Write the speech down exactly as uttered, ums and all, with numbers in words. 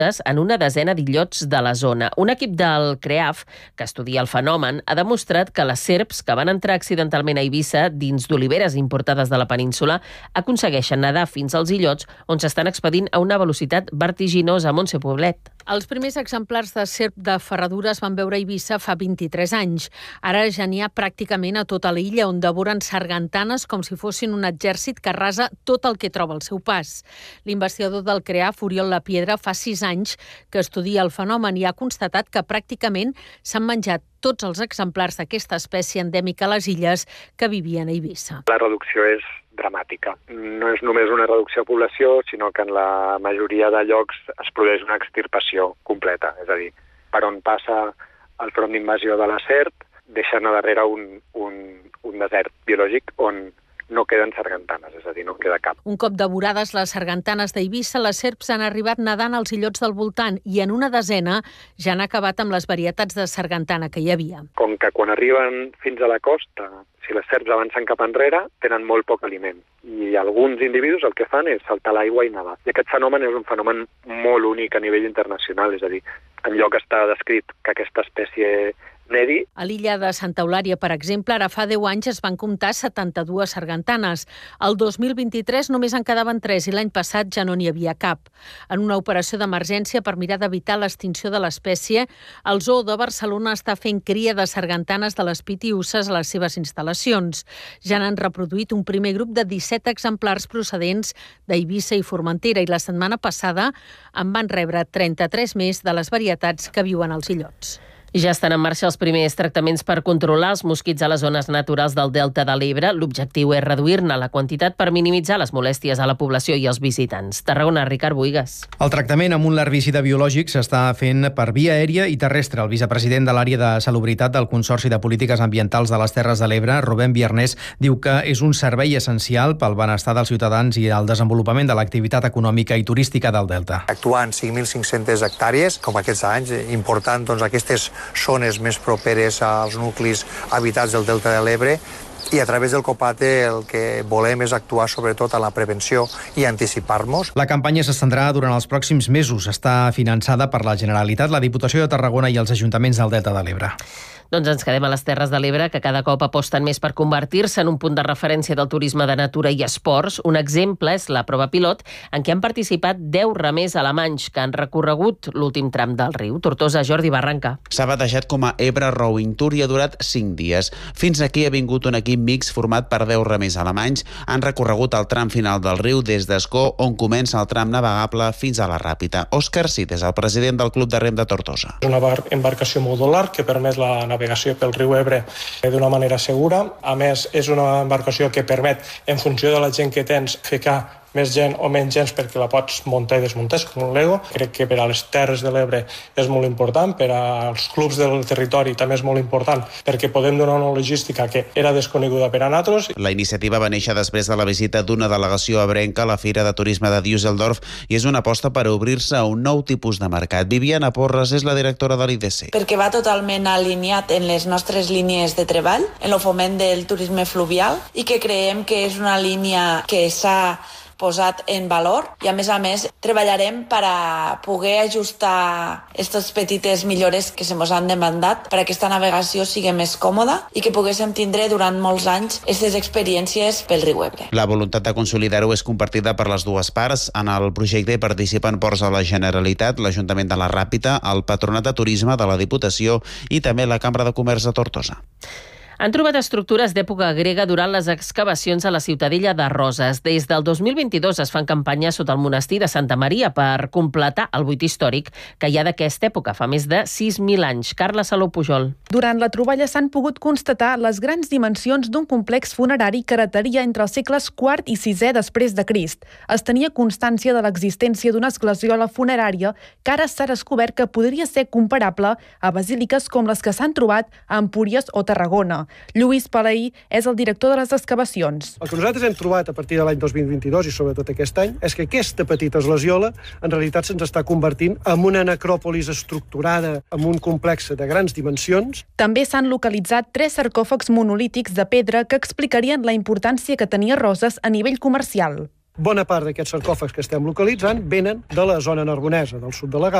en una desena d'illots de la zona. Un equip del CREAF, que estudia el fenomen, ha demostrat que les serps que van entrar accidentalment a Eivissa dins d'oliveres importades de la península aconsegueixen nedar fins als illots on s'estan expedint a una velocitat vertiginosa. Montse Poblet. Els primers exemplars de serp de ferradura es van veure a Eivissa fa vint-i-tres anys. Ara ja n'hi ha pràcticament a tota l'illa, on devoren sargantanes com si fossin un exèrcit que arrasa tot el que troba al seu pas. L'investigador del CREAF, Oriol Lapiedra, fa sis anys que estudia el fenomen i ha constatat que pràcticament s'han menjat tots els exemplars d'aquesta espècie endèmica a les illes que vivien a Eivissa. La reducció és dramàtica. No és només una reducció de població, sinó que en la majoria de llocs es produeix una extirpació completa. És a dir, per on passa el front d'invasió de la serp, deixen a darrere un, un, un desert biològic on no queden sargantanes, és a dir, no queda cap. Un cop devorades les sargantanes d'Eivissa, les serps han arribat nedant als illots del voltant i en una desena ja han acabat amb les varietats de sargantana que hi havia. Com que quan arriben fins a la costa, si les serps avancen cap enrere, tenen molt poc aliment. I alguns individus el que fan és saltar l'aigua i nedar. I aquest fenomen és un fenomen molt únic a nivell internacional, és a dir, enlloc està descrit que aquesta espècie nedi. A l'illa de Santa Eulària, per exemple, ara fa deu anys es van comptar setanta-dues sargantanes. El dos mil vint-i-tres només en quedaven tres i l'any passat ja no n'hi havia cap. En una operació d'emergència per mirar d'evitar l'extinció de l'espècie, el Zoo de Barcelona està fent cria de sargantanes de les pitiusses a les seves instal·lacions. Ja n'han reproduït un primer grup de disset exemplars procedents d'Eivissa i Formentera i la setmana passada en van rebre trenta-tres més de les varietats que viuen als illots. Ja estan en marxa els primers tractaments per controlar els mosquits a les zones naturals del Delta de l'Ebre. L'objectiu és reduir-ne la quantitat per minimitzar les molèsties a la població i als visitants. Tarragona, Ricard Buigas. El tractament amb un larvicida biològic s'està fent per via aèria i terrestre. El vicepresident de l'àrea de salubritat del Consorci de Polítiques Ambientals de les Terres de l'Ebre, Rubén Biarnés, diu que és un servei essencial pel benestar dels ciutadans i el desenvolupament de l'activitat econòmica i turística del Delta. Actuant cinc mil cinc-centes hectàrees, com aquests anys, important doncs, aquestes zones més properes als nuclis habitats del Delta de l'Ebre, i a través del COPATE el que volem és actuar sobretot a la prevenció i anticipar-nos. La campanya s'estendrà durant els pròxims mesos. Està finançada per la Generalitat, la Diputació de Tarragona i els ajuntaments del Delta de l'Ebre. Doncs ens quedem a les Terres de l'Ebre, que cada cop aposten més per convertir-se en un punt de referència del turisme de natura i esports. Un exemple és la prova pilot, en què han participat deu remers alemanys que han recorregut l'últim tram del riu. Tortosa, Jordi Barranca. S'ha batejat com a Ebre Rowing Tour i ha durat cinc dies. Fins aquí ha vingut un equip mix format per deu remers alemanys. Han recorregut el tram final del riu des d'Escó, on comença el tram navegable, fins a la Ràpita. Òscar Cid és el president del Club de Rem de Tortosa. Una embarcació modular que permet la navegació navegació pel riu Ebre d'una manera segura. A més, és una embarcació que permet, en funció de la gent que tens, ficar més gent o menys gens perquè la pots muntar i desmuntar, com un Lego. Crec que per a les Terres de l'Ebre és molt important, per als clubs del territori també és molt important, perquè podem donar una logística que era desconeguda per a nosaltres. La iniciativa va néixer després de la visita d'una delegació ebrenca a la Fira de Turisme de Düsseldorf i és una aposta per obrir-se a un nou tipus de mercat. Viviana Porres és la directora de l'I D C. Perquè va totalment alineat en les nostres línies de treball, en el foment del turisme fluvial, i que creiem que és una línia que s'ha posat en valor i, a més a més, treballarem per a poder ajustar aquestes petites millores que se mos han demandat per a aquesta navegació sigui més còmoda i que poguéssim tindre durant molts anys aquestes experiències pel riu Ebre. La voluntat de consolidar-ho és compartida per les dues parts. En el projecte participen Ports de la Generalitat, l'Ajuntament de la Ràpita, el Patronat de Turisme de la Diputació i també la Cambra de Comerç de Tortosa. Han trobat estructures d'època grega durant les excavacions a la ciutadella de Roses. Des del dos mil vint-i-dos es fan campanyes sota el monestir de Santa Maria per completar el buit històric que hi ha d'aquesta època, fa més de sis mil anys. Carla Salou Pujol. Durant la troballa s'han pogut constatar les grans dimensions d'un complex funerari que dataria entre els segles quart i sisè després de Crist. Es tenia constància de l'existència d'una esglesiola funerària que ara s'ha descobert que podria ser comparable a basíliques com les que s'han trobat a Empúries o Tarragona. Lluís Palaí és el director de les excavacions. El que nosaltres hem trobat a partir de l'any dos mil vint-i-dos i sobretot aquest any és que aquesta petita esglesiola en realitat se'ns està convertint en una necròpolis estructurada amb un complex de grans dimensions. També s'han localitzat tres sarcòfags monolítics de pedra que explicarien la importància que tenia Roses a nivell comercial. Bona part d'aquests sarcòfags que estem localitzant venen de la zona narbonesa, del sud de la